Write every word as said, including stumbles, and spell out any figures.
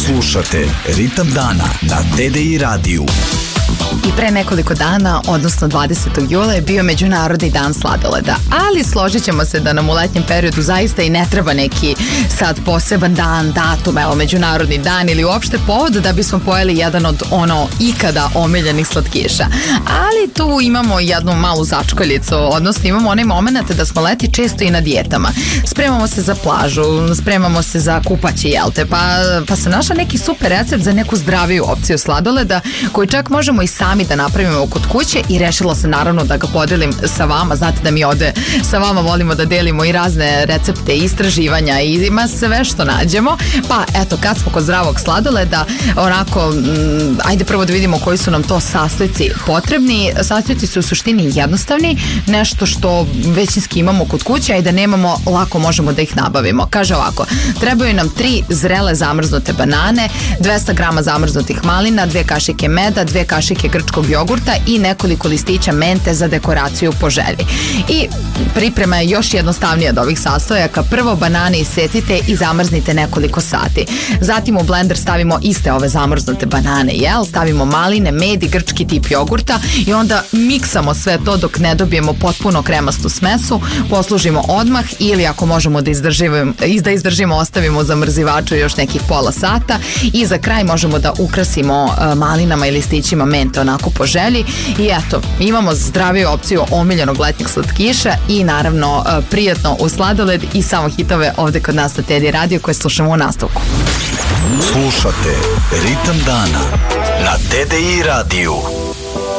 Slušate Ritam dana na T D I radiju. I pre nekoliko dana, odnosno dvadesetog jula je bio Međunarodni dan sladoleda, ali složit ćemo se da nam u letnjem periodu zaista i ne treba neki sad poseban dan, datum, evo Međunarodni dan ili uopšte povod da bismo pojeli jedan od ono ikada omiljenih slatkiša. Ali tu imamo jednu malu začkoljicu, odnosno imamo onaj moment da smo leti često i na dijetama. Spremamo se za plažu, spremamo se za kupaće, jel te, pa, pa se našla neki super recept za neku zdraviju opciju sladoleda koji čak možemo i sami da napravimo kod kuće i rešilo se naravno da ga podelim sa vama. Znate da mi ovde sa vama volimo da delimo i razne recepte i istraživanja i ima sve što nađemo. Pa eto, kad smo kod zdravog sladoleda, onako, m, ajde prvo da vidimo koji su nam to sastojci potrebni. Sastojci su u suštini jednostavni, nešto što većinski imamo kod kuće, a i da nemamo, lako možemo da ih nabavimo. Kaže ovako, trebaju nam tri zrele zamrznute banane, dvesta grama zamrznutih malina, dve kašike meda, dve kašike grčkog jogurta i nekoliko listića mente za dekoraciju po želji. I priprema je još jednostavnija od ovih sastojaka. Prvo banane isecite i zamrznite nekoliko sati. Zatim u blender stavimo iste ove zamrznute banane, jel? Stavimo maline, med i grčki tip jogurta i onda miksamo sve to dok ne dobijemo potpuno kremastu smesu. Poslužimo odmah ili ako možemo da izdržimo, da izdržimo ostavimo u zamrzivaču još nekih pola sata i za kraj možemo da ukrasimo malinama i listićima mente onako po želji i eto, imamo zdraviju opciju omiljenog letnjeg slatkiša i naravno prijatno u sladoled i samo hitove ovde kod nas na T D I radio koje slušamo u nastavku. Slušate Ritam dana na T D I radiju.